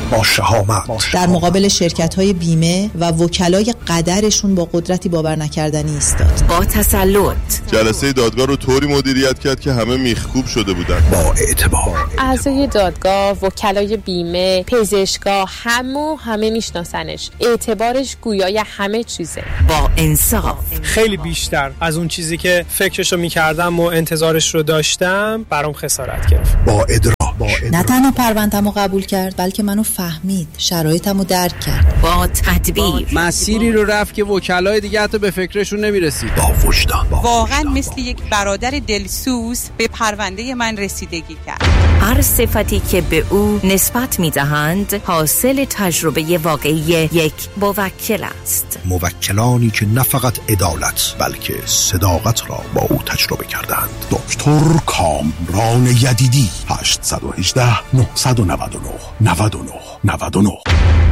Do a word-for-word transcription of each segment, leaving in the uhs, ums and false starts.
با شهامت در مقابل شرکت‌های بیمه و وکلای قدرشون با قدرتی باور نکردنی ایستاد. با تسلط جلسه دادگاه رو طوری مدیریت کرد که همه میخکوب شده بودن. با اعتبار اعضای دادگاه، وکلای بیمه، پزشکا، همو همه میشناسنش. اعتبارش گویای همه چیزه. با انصاف خیلی بیشتر از اون چیزی که فکرشو میکردم و انتظارش رو داشتم برام خسارت گرفت. با ادراک نه تنها پرونده‌مو قبول کرد بلکه منو فهمید، شرایطمو درک کرد. با تدبیر مسیری رو رفت که وکلای دیگه حتی به فکرشون نمیرسید. با وجدان واقعا مثل یک برادر دلسوز به پرونده من رسیدگی کرد. هر صفتی که به او نسبت میدهند حاصل تجربه واقعی یک موکل است. موکلانی که نه فقط عدالت بلکه صداقت را با او تجربه کردند. دکتر کامران یدیدی. هشت یک هشت نه نه نه نه نه نه نه.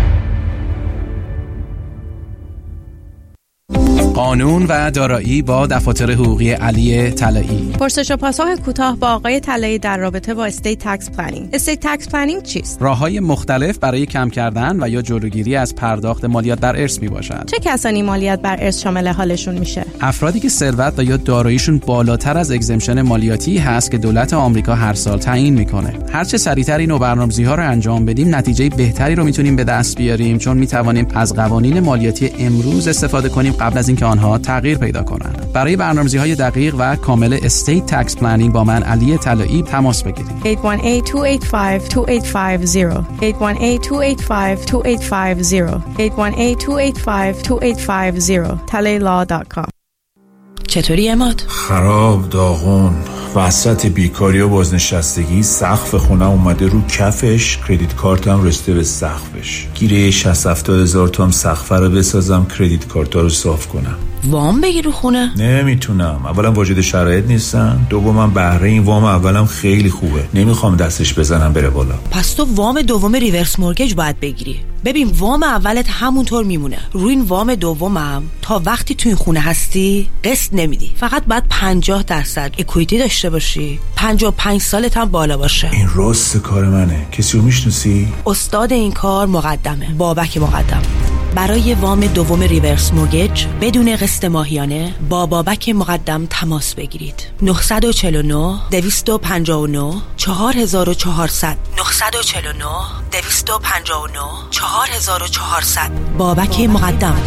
قانون و دارایی با دفاتر حقوقی علی طلایی. پرسش و پاسخ کوتاه با آقای طلایی در رابطه با استیت تکس پلنینگ. استیت تکس پلنینگ چیست؟ راه‌های مختلف برای کم کردن و یا جلوگیری از پرداخت مالیات بر ارث میباشد. چه کسانی مالیات بر ارث شامل حالشون میشه؟ افرادی که ثروت و یا داراییشون بالاتر از اگزمشن مالیاتی هست که دولت آمریکا هر سال تعیین میکنه. هر چه سریعتر این برنامه‌ریزی‌ها رو انجام بدیم نتیجه بهتری رو میتونیم به دست بیاریم، چون میتوانیم از قوانین مالیاتی امروز استفاده کنیم قبل از اینکه آنها تغییر پیدا کنند. برای برنامه‌ریزی‌های دقیق و کامل استیت تکس پلنینگ با من علی طلایی تماس بگیرید. هشت یک هشت دو هشت پنج دو هشت پنج صفر هشت یک هشت دو هشت پنج دو هشت پنج صفر هشت یک هشت دو هشت پنج دو هشت پنج صفر talay law dot com. چطوری عماد؟ خراب، داغون، وسط بیکاری و بازنشستگی. سقف خونه اومده رو کفش، کردیت کارتم رسیده به سقفش. گیره شصت هفتاد هزار توام سقفه رو بسازم، کردیت کارتا رو صاف کنم. وام بگیر رو خونه؟ نمیتونم. اولا واجد شرایط نیستن، دومم بهره این وام اولم خیلی خوبه، نمیخوام دستش بزنم بره بالا. پس تو وام دوم ریورس مورگیج باید بگیری. ببین وام اولت همونطور میمونه، روی این وام دومم تا وقتی تو این خونه هستی قسط نمیدی، فقط باید پنجاه درصد اکویتی داشته باشی، پنجاه و پنج سالت هم بالا باشه. این راست کار منه. کسی رو میشناسی؟ استاد این کار مقدمه، بابک مقدم. برای وام دوم ریورس مورگیج بدون قسط ماهیانه با بابک مقدم تماس بگیرید. نه چهار نه دو پنج نه چهار چهار چهار صفر نه چهار نه دو پنج نه چهار چهار چهار صفر. بابک مقدم.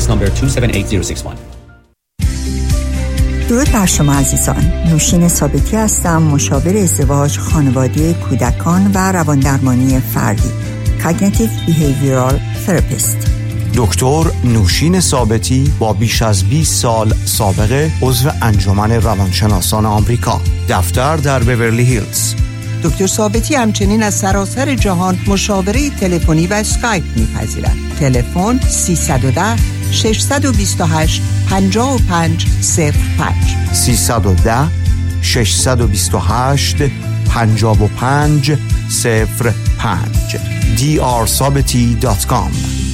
درود بر شما عزیزان. نوشین ثابتی هستم، مشاور ازدواج، خانواده، کودکان و رواندرمانی فردی. Cognitive Behavioral Therapist. دکتر نوشین ثابتی با بیش از بیست سال سابقه، عضو انجمن روانشناسان آمریکا، دفتر در بیورلی هیلز. دکتر ثابتی همچنین از سراسر جهان مشاوره تلفنی و اسکایپ می‌پذیرد. تلفن سیصد و ده ششصد و بیست و هشت پنجاه و پنج صفر پنج سیصد و ده ششصد و بیست و هشت پنجاه و پنج صفر پنج دی آر sabati دات کام.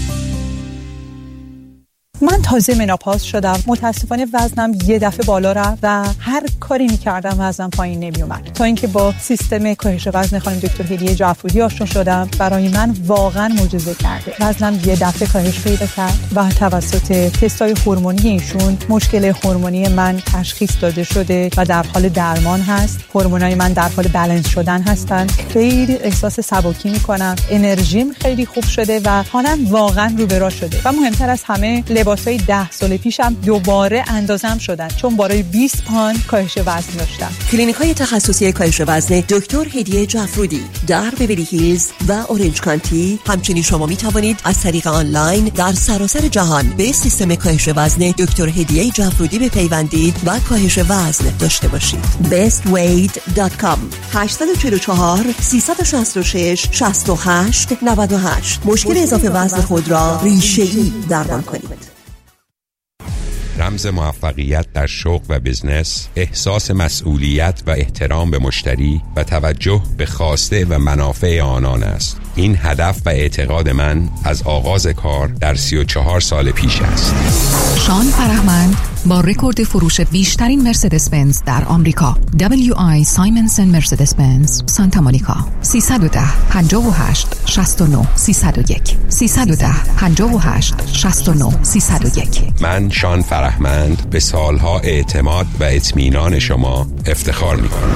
من تازه مناپاز شدم، متاسفانه وزنم یه دفعه بالا رفت و هر کاری میکردم وزنم پایین نمیومد، تا اینکه با سیستم کاهش وزن خانم دکتر هدیه جعفرودی آشنا شدم. برای من واقعا معجزه کرده. وزنم یه دفعه کاهش پیدا کرد و توسط تستای هورمونی ایشون مشکل هورمونی من تشخیص داده شده و در حال درمان هست. هورمونای من در حال بالانس شدن هستن. خیلی احساس سبکی میکنم، انرژیم خیلی خوب شده و حالم واقعا رو به راه شده. و مهمتر از همه لباسای ده سال پیشم دوباره اندازم شدن، چون برای بیست پوند کاهش وزن داشتم. کلینیک‌های تخصصی کاهش وزن دکتر هدیه جعفرودی در بیولی هیلز و اورنج کانتی. همچنین شما می توانید از طریق آنلاین در سراسر جهان به سیستم کاهش وزن دکتر هدیه جعفرودی بپیوندید و کاهش وزن داشته باشید. best weight dot com هشت چهار چهار سیصد و شصت و شش شصت و هشت نود و هشت. مشکل اضافه وزن خود را ریشه‌ای درمان کنید. رمز موفقیت در شغل و بزنس، احساس مسئولیت و احترام به مشتری و توجه به خواسته و منافع آنان است. این هدف و اعتقاد من از آغاز کار در سی و چهار سال پیش است. شان فرهمند، با رکورد فروش بیشترین مرسدس بنز در آمریکا. دبلیو آی سایمنسن مرسدس بنز سانتا مونیکا. سیصد و ده پنجاه و هشت شصت و نه سیصد و یک سیصد و ده پنجاه و هشت شصت و نه سیصد و یک. من شان فرهمند به سالها اعتماد و اطمینان شما افتخار می‌کنم.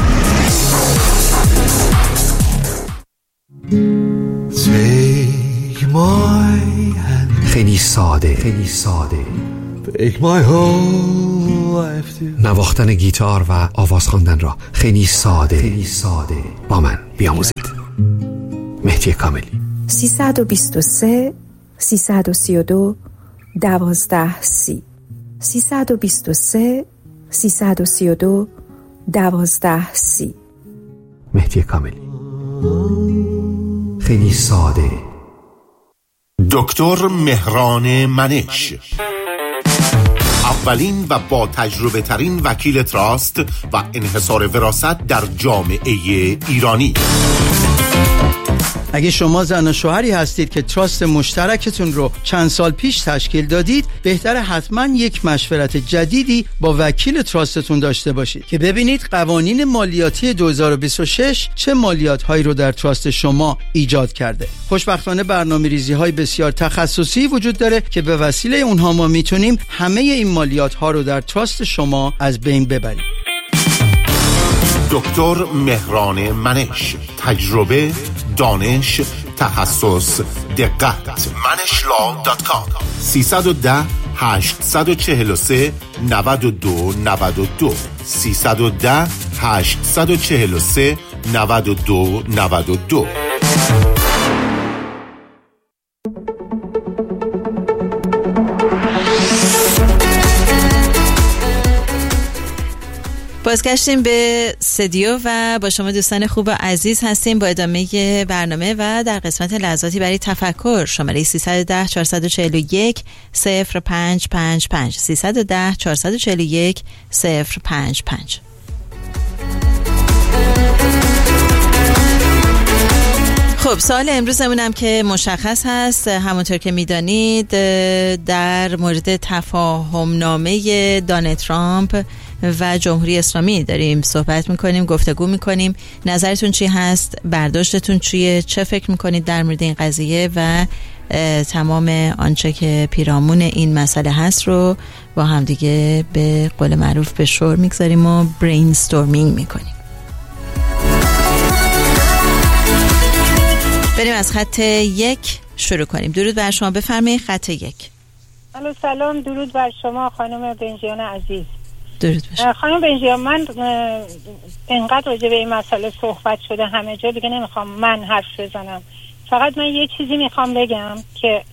خیلی ساده خیلی ساده نواختن گیتار و آواز خواندن را خیلی ساده خیلی ساده با من بیاموزید. مهدی کاملی. سیصد و بیست و سه سیصد و سی و دو دوازده سی سیصد و بیست و سه سیصد و سی و دو دوازده سی. مهدی کاملی. خیلی ساده. دکتر مهران منش، اولین و با تجربه ترین وکیل تراست و انحصار وراثت در جامعه ایرانی. اگه شما زن و شوهری هستید که تراست مشترکتون رو چند سال پیش تشکیل دادید، بهتره حتما یک مشورت جدیدی با وکیل تراستتون داشته باشید که ببینید قوانین مالیاتی دو هزار و بیست و شش چه مالیات هایی رو در تراست شما ایجاد کرده. خوشبختانه برنامه‌ریزی های بسیار تخصصی وجود داره که به وسیله اونها ما میتونیم همه این مالیات ها رو در تراست شما از بین ببریم. دکتر مهران منش، تجربه، دانش، تخصص، دقت. منش لا دات کام. سیصد و ده هشتصد و چهل و سه نود و دو نود و دو سیصد و ده هشتصد و چهل و سه نود و دو نود و دو. بازگشتیم به استودیو و با شما دوستان خوب و عزیز هستیم با ادامه برنامه و در قسمت لحظاتی برای تفکر. شماره سیصد و ده چهارصد و چهل و یک صفر پنج پنج پنج سیصد و ده چهارصد و چهل و یک صفر پنج پنج. خب سوال امروزمونم که مشخص هست، همونطور که میدانید در مورد تفاهم نامه دونالد ترامپ و جمهوری اسلامی داریم صحبت میکنیم، گفتگو میکنیم. نظرتون چی هست؟ برداشتتون چیه؟ چه فکر میکنید در مورد این قضیه و تمام آنچه که پیرامون این مسئله هست رو با هم دیگه به قول معروف به شور میگذاریم و برین استورمینگ میکنیم. بریم از خط یک شروع کنیم. درود بر شما، بفرمایید. خط یک. الو سلام، درود بر شما خانم بنجیان عزیز. درود بر خانم بنجیان، من انقدر راجع به این مسئله صحبت شده همه جا، دیگه نمیخوام من حرف بزنم. فقط من یه چیزی میخوام بگم که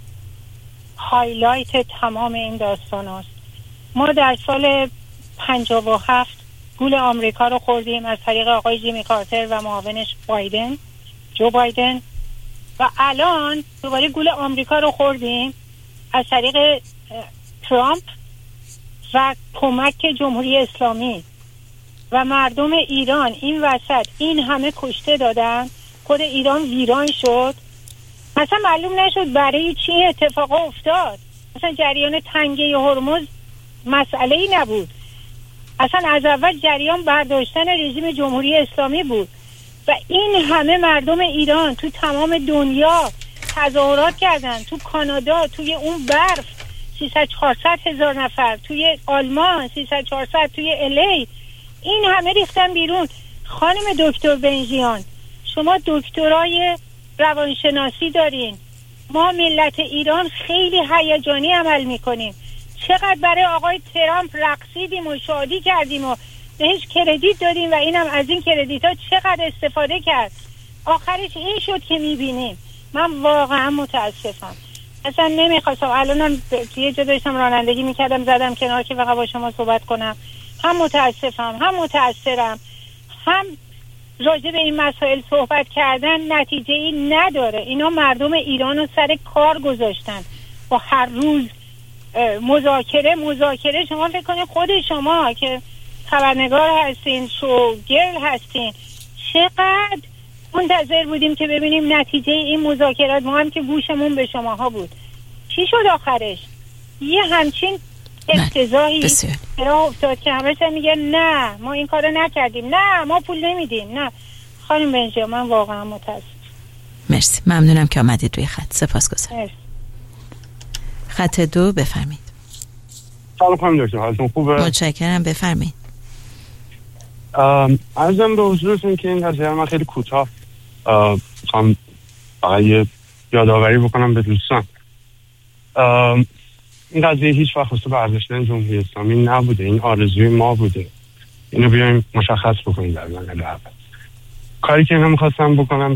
هایلایت تمام این داستان هست. ما در سال پنجاه و هفت گول آمریکا رو خوردیم از طریق آقای جیمی کارتر و معاونش بایدن، جو بایدن، و الان دوباره گول آمریکا رو خوردیم از طریق ترامپ و کمک جمهوری اسلامی و مردم ایران. این وسط این همه کشته دادن، خود ایران ویران شد، اصلا معلوم نشد برای چی اتفاق افتاد. اصلا جریان تنگه هرمز مسئله ای نبود، اصلا از اول جریان برداشتن رژیم جمهوری اسلامی بود و این همه مردم ایران تو تمام دنیا تظاهرات کردن، تو کانادا توی اون برف سیصد چهارصد هزار نفر، توی آلمان سیصد چهارصد، توی الی، این همه ریختن بیرون. خانم دکتر بنجیان، شما دکترای روانشناسی دارین، ما ملت ایران خیلی هیجانی عمل میکنیم. چقدر برای آقای ترامپ رقصیدیم و شادی کردیم و بهش کردیت دادیم و اینم از این کردیت ها چقدر استفاده کرد. آخرش این شد که میبینیم. من واقعا متاسفم، اصلا نمیخواستم. الانم یه جا داشتم رانندگی میکردم زدم کنار که فقط با شما صحبت کنم. هم متاسفم، هم متاثرم، هم راجع به این مسائل صحبت کردن نتیجه ای نداره. اینا مردم ایران رو سر کار گذاشتن با هر روز مذاکره مذاکره. شما فکر کنید خود شما که خبرنگار هستین، شوگرل هستین، چقدر منتظر بودیم که ببینیم نتیجه این مذاکرات. ما هم که گوشمون به شماها بود. چی شد آخرش؟ یه همچین افتضاحی راه افتاد که همه چه میگه نه ما این کارو نکردیم، نه ما پول نمیدیم. نه خانم بنجا من واقعا متاسفم. مرسی، ممنونم که آمدید روی خط. سپاسگزارم. خط دو بفرمایید. سلام خانم دکتر، حالتون خوبه؟ متشکرم، بفرمایید. عرضم به حضورتون که این قضیه من خیلی کوتاه میخوام فقط یه یادآوری بکنم به دوستان. این قضیه هیچ وقت خصوص برداشتن جمهوری اسلامی نبوده، این آرزوی ما بوده. اینو بیایم مشخص بکنیم در مورد اول. کاری که اینا میخواستم بکنم